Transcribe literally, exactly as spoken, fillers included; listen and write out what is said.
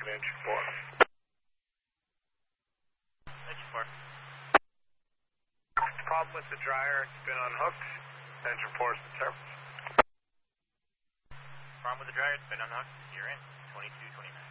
engine four. Engine four. Problem with the dryer, it's been unhooked. Engine four is the service. Problem with the dryer, it's been unhooked. You're in. twenty-two twenty-nine.